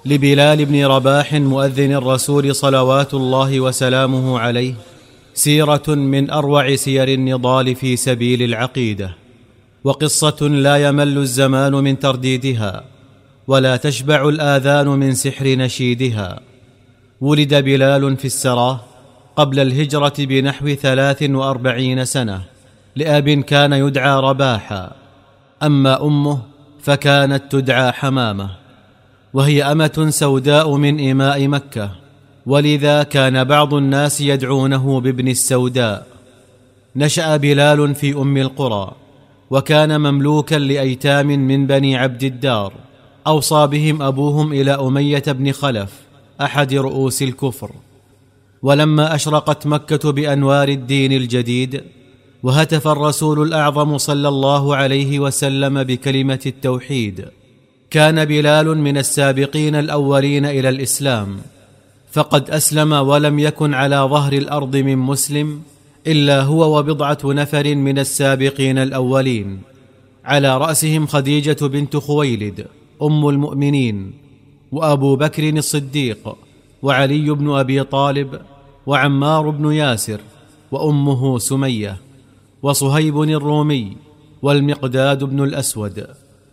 لبلال بن رباح مؤذن الرسول صلوات الله وسلامه عليه سيرة من أروع سير النضال في سبيل العقيدة، وقصة لا يمل الزمان من ترديدها ولا تشبع الآذان من سحر نشيدها. ولد بلال في السراة قبل الهجرة بنحو 43 سنة لأب كان يدعى رباحا، أما أمه فكانت تدعى حمامة، وهي أمة سوداء من إماء مكة، ولذا كان بعض الناس يدعونه بابن السوداء. نشأ بلال في أم القرى، وكان مملوكا لأيتام من بني عبد الدار، أوصى بهم أبوهم إلى أمية بن خلف أحد رؤوس الكفر. ولما أشرقت مكة بأنوار الدين الجديد، وهتف الرسول الأعظم صلى الله عليه وسلم بكلمة التوحيد، كان بلال من السابقين الأولين إلى الإسلام، فقد أسلم ولم يكن على ظهر الأرض من مسلم إلا هو وبضعة نفر من السابقين الأولين، على رأسهم خديجة بنت خويلد أم المؤمنين، وأبو بكر الصديق، وعلي بن أبي طالب، وعمار بن ياسر، وأمه سمية، وصهيب الرومي، والمقداد بن الأسود.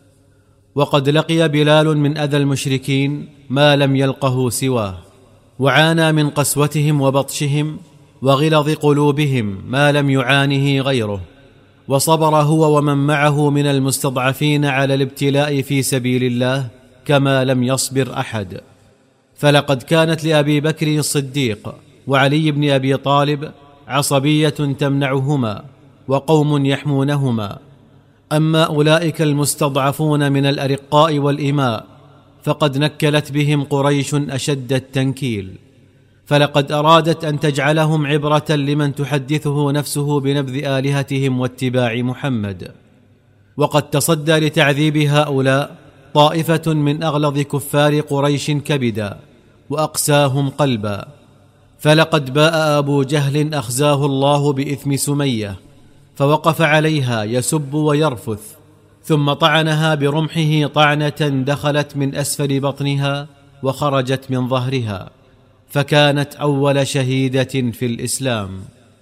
وقد لقي بلال من أذى المشركين ما لم يلقه سواه، وعانى من قسوتهم وبطشهم وغلظ قلوبهم ما لم يعانه غيره، وصبر هو ومن معه من المستضعفين على الابتلاء في سبيل الله كما لم يصبر أحد. فلقد كانت لأبي بكر الصديق وعلي بن أبي طالب عصبية تمنعهما وقوم يحمونهما، أما أولئك المستضعفون من الأرقاء والإماء فقد نكلت بهم قريش أشد التنكيل، فلقد أرادت أن تجعلهم عبرة لمن تحدثه نفسه بنبذ آلهتهم واتباع محمد. وقد تصدى لتعذيب هؤلاء طائفة من أغلظ كفار قريش كبدا وأقساهم قلبا، فلقد باء أبو جهل أخزاه الله بإثم سمية، فوقف عليها يسب ويرفث، ثم طعنها برمحه طعنة دخلت من أسفل بطنها وخرجت من ظهرها، فكانت أول شهيدة في الإسلام.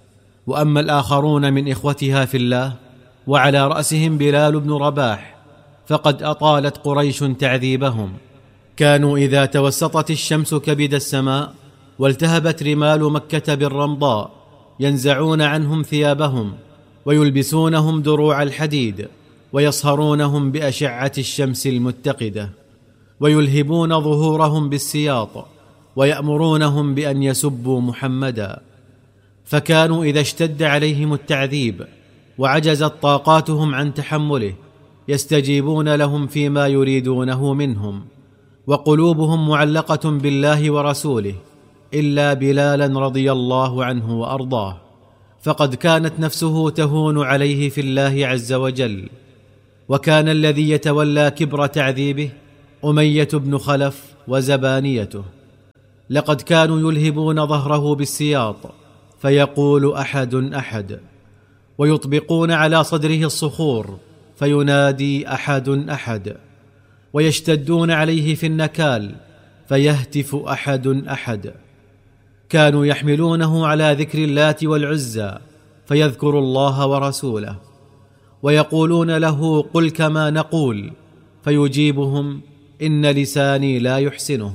وأما الآخرون من إخوتها في الله وعلى رأسهم بلال بن رباح، فقد أطالت قريش تعذيبهم، كانوا إذا توسطت الشمس كبد السماء والتهبت رمال مكة بالرمضاء ينزعون عنهم ثيابهم ويلبسونهم دروع الحديد ويصهرونهم بأشعة الشمس المتقدة، ويلهبون ظهورهم بالسياط ويأمرونهم بأن يسبوا محمدا. فكانوا إذا اشتد عليهم التعذيب وعجزت طاقاتهم عن تحمله يستجيبون لهم فيما يريدونه منهم، وقلوبهم معلقة بالله ورسوله، إلا بلالا رضي الله عنه وأرضاه، فقد كانت نفسه تهون عليه في الله عز وجل. وكان الذي يتولى كبر تعذيبه أمية بن خلف وزبانيته، لقد كانوا يلهبون ظهره بالسياط فيقول أحد أحد، ويطبقون على صدره الصخور فينادي أحد أحد، ويشتدون عليه في النكال فيهتف أحد أحد. كانوا يحملونه على ذكر اللات والعزى فيذكر الله ورسوله، ويقولون له قل كما نقول، فيجيبهم إن لساني لا يحسنه،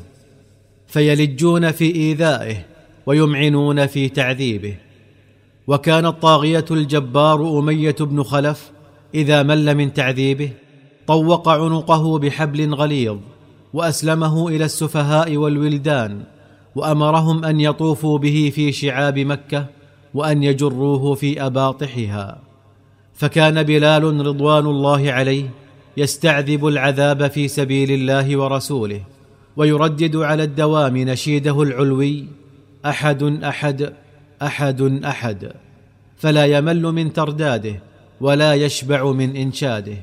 فيلجون في إيذائه ويمعنون في تعذيبه. وكان الطاغية الجبار أمية بن خلف إذا مل من تعذيبه طوق عنقه بحبل غليظ وأسلمه إلى السفهاء والولدان، وأمرهم أن يطوفوا به في شعاب مكة وأن يجروه في أباطحها. فكان بلال رضوان الله عليه يستعذب العذاب في سبيل الله ورسوله، ويردد على الدوام نشيده العلوي أحد أحد أحد أحد، فلا يمل من ترداده ولا يشبع من إنشاده.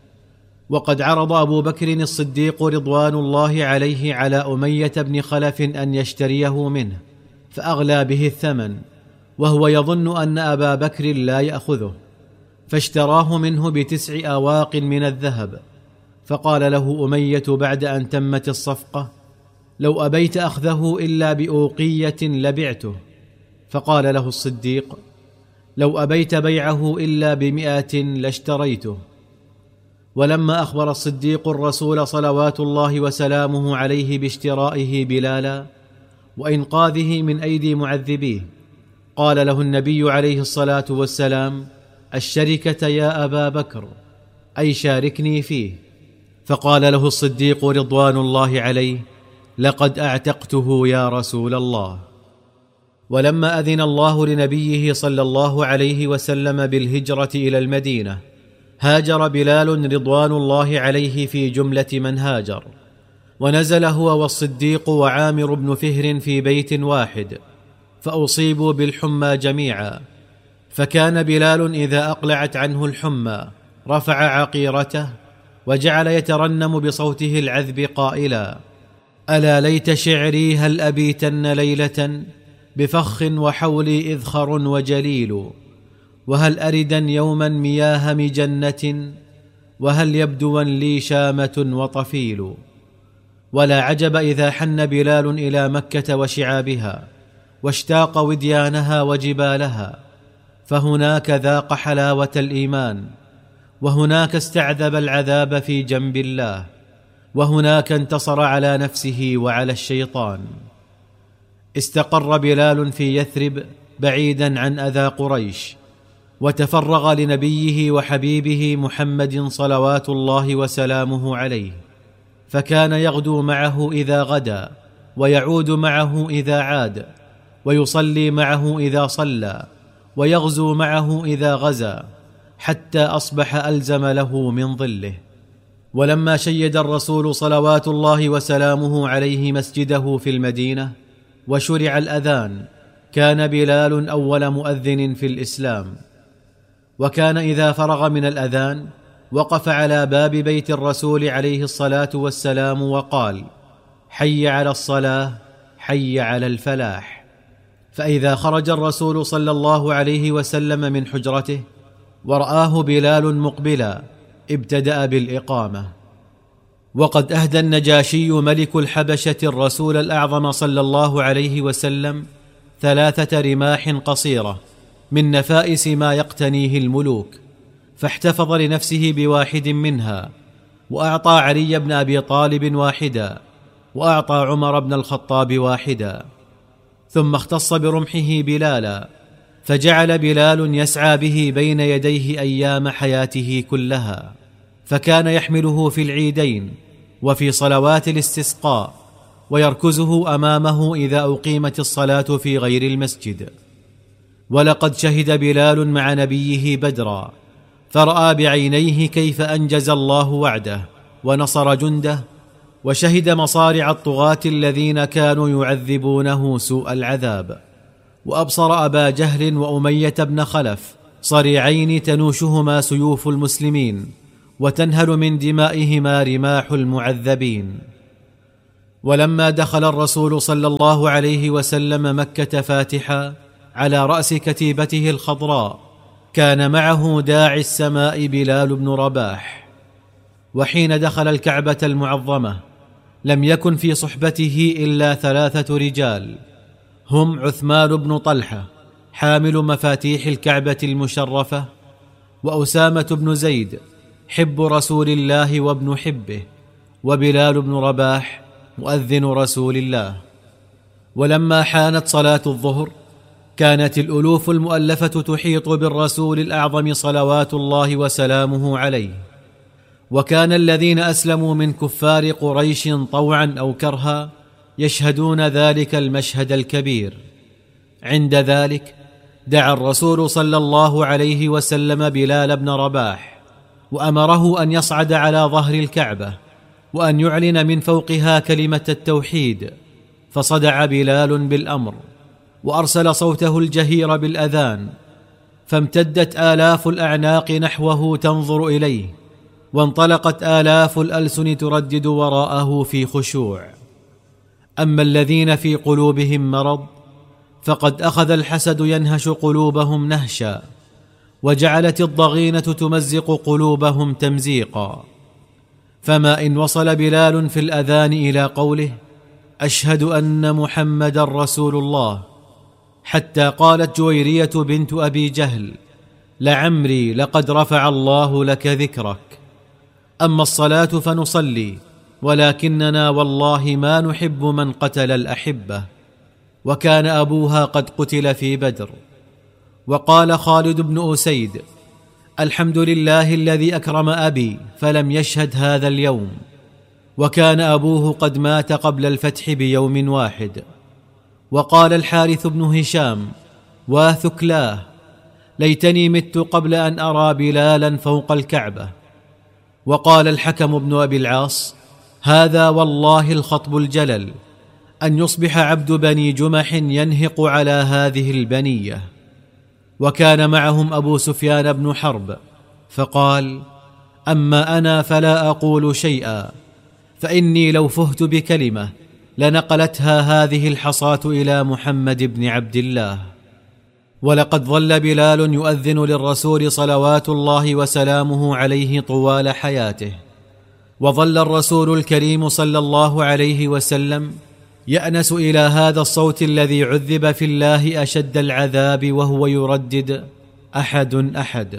وقد عرض أبو بكر الصديق رضوان الله عليه على أمية بن خلف أن يشتريه منه، فأغلى به الثمن، وهو يظن أن أبا بكر لا يأخذه، فاشتراه منه ب9 أواق من الذهب. فقال له أمية بعد أن تمت الصفقة: لو أبيت أخذه إلا بأوقية لبعته. فقال له الصديق: لو أبيت بيعه إلا ب100 لاشتريته. ولما أخبر الصديق الرسول صلوات الله وسلامه عليه باشترائه بلالا وإنقاذه من أيدي معذبيه، قال له النبي عليه الصلاة والسلام: الشركة يا أبا بكر، أي شاركني فيه. فقال له الصديق رضوان الله عليه: لقد أعتقته يا رسول الله. ولما أذن الله لنبيه صلى الله عليه وسلم بالهجرة إلى المدينة، هاجر بلال رضوان الله عليه في جملة من هاجر، ونزل هو والصديق وعامر بن فهر في بيت واحد، فأصيبوا بالحمى جميعا. فكان بلال إذا أقلعت عنه الحمى رفع عقيرته وجعل يترنم بصوته العذب قائلا: ألا ليت شعري هل أبيتن ليلة بفخ وحولي إذخر وجليل، وهل أردا يوما مياه مجنة، وهل يبدوا لي شامة وطفيل. ولا عجب إذا حن بلال إلى مكة وشعابها واشتاق وديانها وجبالها، فهناك ذاق حلاوة الإيمان، وهناك استعذب العذاب في جنب الله، وهناك انتصر على نفسه وعلى الشيطان. استقر بلال في يثرب بعيدا عن أذى قريش، وتفرغ لنبيه وحبيبه محمد صلوات الله وسلامه عليه، فكان يغدو معه إذا غدا، ويعود معه إذا عاد، ويصلي معه إذا صلى، ويغزو معه إذا غزا، حتى أصبح ألزم له من ظله. ولما شيد الرسول صلوات الله وسلامه عليه مسجده في المدينة وشرع الأذان، كان بلال أول مؤذن في الإسلام. وكان إذا فرغ من الأذان وقف على باب بيت الرسول عليه الصلاة والسلام وقال: حي على الصلاة، حي على الفلاح. فإذا خرج الرسول صلى الله عليه وسلم من حجرته ورآه بلال مقبلا ابتدأ بالإقامة. وقد أهدى النجاشي ملك الحبشة الرسول الأعظم صلى الله عليه وسلم 3 رماح قصيرة من نفائس ما يقتنيه الملوك، فاحتفظ لنفسه بواحد منها، وأعطى علي بن أبي طالب واحدا، وأعطى عمر بن الخطاب واحدا، ثم اختص برمحه بلالا، فجعل بلال يسعى به بين يديه أيام حياته كلها، فكان يحمله في العيدين وفي صلوات الاستسقاء، ويركزه أمامه إذا أقيمت الصلاة في غير المسجد. ولقد شهد بلال مع نبيه بدرا، فرأى بعينيه كيف أنجز الله وعده ونصر جنده، وشهد مصارع الطغاة الذين كانوا يعذبونه سوء العذاب، وأبصر أبا جهل وأمية بن خلف صريعين تنوشهما سيوف المسلمين وتنهل من دمائهما رماح المعذبين. ولما دخل الرسول صلى الله عليه وسلم مكة فاتحا على رأس كتيبته الخضراء، كان معه داعي السماء بلال بن رباح. وحين دخل الكعبة المعظمة لم يكن في صحبته إلا 3 رجال، هم عثمان بن طلحة حامل مفاتيح الكعبة المشرفة، وأسامة بن زيد حب رسول الله وابن حبه، وبلال بن رباح مؤذن رسول الله. ولما حانت صلاة الظهر كانت الألوف المؤلفة تحيط بالرسول الأعظم صلوات الله وسلامه عليه، وكان الذين أسلموا من كفار قريش طوعا أو كرها يشهدون ذلك المشهد الكبير. عند ذلك دعا الرسول صلى الله عليه وسلم بلال بن رباح، وأمره أن يصعد على ظهر الكعبة وأن يعلن من فوقها كلمة التوحيد، فصدع بلال بالأمر وأرسل صوته الجهير بالأذان، فامتدت آلاف الأعناق نحوه تنظر إليه، وانطلقت آلاف الألسن تردد وراءه في خشوع. أما الذين في قلوبهم مرض فقد أخذ الحسد ينهش قلوبهم نهشا، وجعلت الضغينة تمزق قلوبهم تمزيقا. فما إن وصل بلال في الأذان إلى قوله: أشهد أن محمدا رسول الله، حتى قالت جويرية بنت أبي جهل: لعمري لقد رفع الله لك ذكرك. أما الصلاة فنصلي، ولكننا والله ما نحب من قتل الأحبة، وكان أبوها قد قتل في بدر. وقال خالد بن أسيد: الحمد لله الذي أكرم أبي فلم يشهد هذا اليوم، وكان أبوه قد مات قبل الفتح بيوم واحد. وقال الحارث بن هشام: واثكلاه، ليتني مت قبل أن أرى بلالا فوق الكعبة. وقال الحكم بن أبي العاص: هذا والله الخطب الجلل، أن يصبح عبد بني جمح ينهق على هذه البنية. وكان معهم أبو سفيان بن حرب، فقال: أما أنا فلا أقول شيئا، فإني لو فهت بكلمة لنقلتها هذه الحصاة إلى محمد بن عبد الله. ولقد ظل بلال يؤذن للرسول صلوات الله وسلامه عليه طوال حياته، وظل الرسول الكريم صلى الله عليه وسلم يأنس إلى هذا الصوت الذي عذب في الله أشد العذاب وهو يردد: أحد أحد.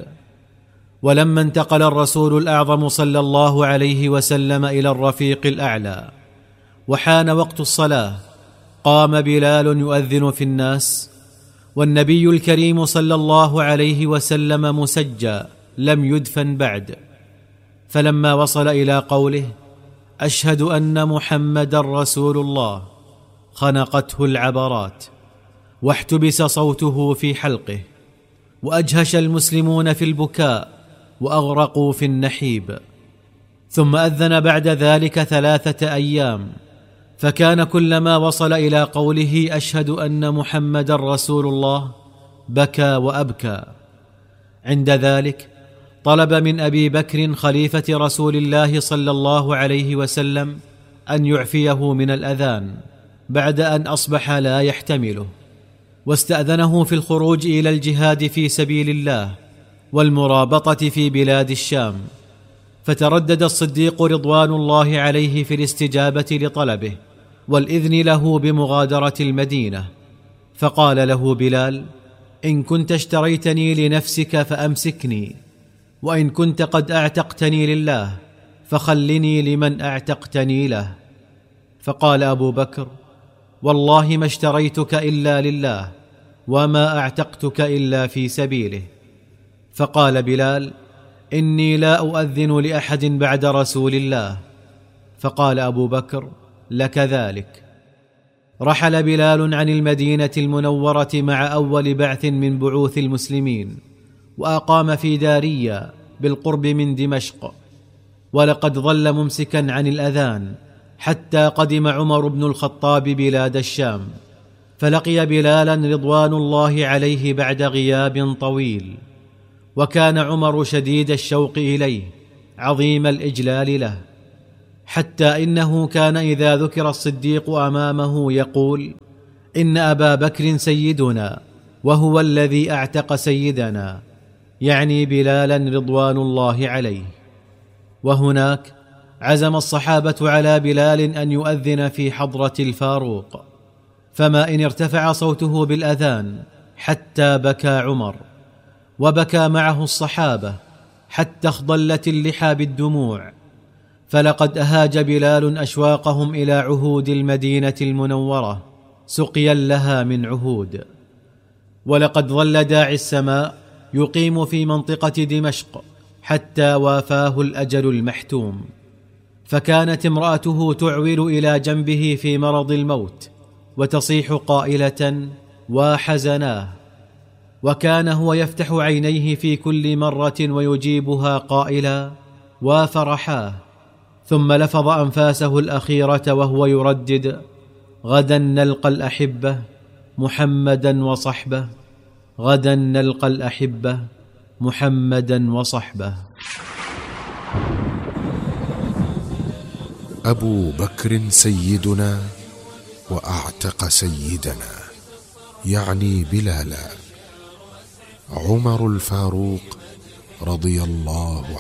ولما انتقل الرسول الأعظم صلى الله عليه وسلم إلى الرفيق الأعلى وحان وقت الصلاة، قام بلال يؤذن في الناس، والنبي الكريم صلى الله عليه وسلم مسجى لم يدفن بعد. فلما وصل إلى قوله: أشهد أن محمدا رسول الله، خنقته العبرات، واحتبس صوته في حلقه، وأجهش المسلمون في البكاء وأغرقوا في النحيب. ثم أذن بعد ذلك 3 أيام، فكان كلما وصل إلى قوله: أشهد أن محمدا رسول الله، بكى وأبكى. عند ذلك طلب من أبي بكر خليفة رسول الله صلى الله عليه وسلم أن يعفيه من الأذان بعد أن أصبح لا يحتمله، واستأذنه في الخروج إلى الجهاد في سبيل الله والمرابطة في بلاد الشام. فتردد الصديق رضوان الله عليه في الاستجابة لطلبه والإذن له بمغادرة المدينة، فقال له بلال: إن كنت اشتريتني لنفسك فأمسكني، وإن كنت قد أعتقتني لله فخلني لمن أعتقتني له. فقال أبو بكر: والله ما اشتريتك إلا لله، وما أعتقتك إلا في سبيله. فقال بلال: إني لا أؤذن لأحد بعد رسول الله. فقال أبو بكر: لك ذلك. رحل بلال عن المدينة المنورة مع أول بعث من بعوث المسلمين، وأقام في دارية بالقرب من دمشق. ولقد ظل ممسكا عن الأذان حتى قدم عمر بن الخطاب بلاد الشام، فلقي بلالا رضوان الله عليه بعد غياب طويل. وكان عمر شديد الشوق إليه عظيم الإجلال له، حتى إنه كان إذا ذكر الصديق أمامه يقول: إن أبا بكر سيدنا، وهو الذي أعتق سيدنا، يعني بلالا رضوان الله عليه. وهناك عزم الصحابة على بلال أن يؤذن في حضرة الفاروق، فما إن ارتفع صوته بالأذان حتى بكى عمر، وبكى معه الصحابة حتى اخضلت اللحى بالدموع. فلقد أهاج بلال أشواقهم إلى عهود المدينة المنورة سقيا لها من عهود. ولقد ظل داعي السماء يقيم في منطقة دمشق حتى وافاه الأجل المحتوم، فكانت امرأته تعول إلى جنبه في مرض الموت وتصيح قائلة: وحزناه. وكان هو يفتح عينيه في كل مرة ويجيبها قائلا: وفرحاه. ثم لفظ أنفاسه الأخيرة وهو يردد: غدا نلقى الأحبة محمدا وصحبه، غدا نلقى الأحبة محمدا وصحبه. أبو بكر سيدنا وأعتق سيدنا، يعني بلالا. عمر الفاروق رضي الله عنه.